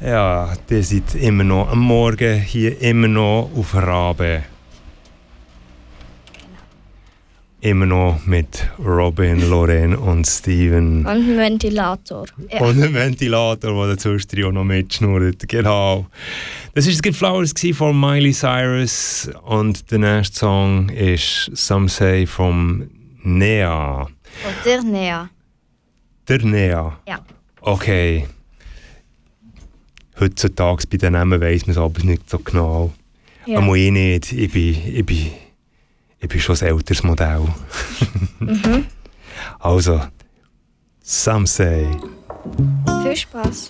Ja, ihr seid immer noch am Morgen hier, immer noch auf Rabe. Immer noch mit Robin, Lorraine und Steven. Und ein Ventilator. Ja. Und ein Ventilator, der dazwischen auch noch mitschnurrt. Genau. Das war «Good Flowers» von Miley Cyrus. Und der nächste Song ist «Some Say» von Nea. Oder Nea. Der Nea? Ja. Okay. Heutzutage bei den Namen weiss man es aber nicht so genau. Ja. Aber ich nicht. Ich bin schon ein älteres Modell. Mhm. Also, «Some Say». Viel Spaß.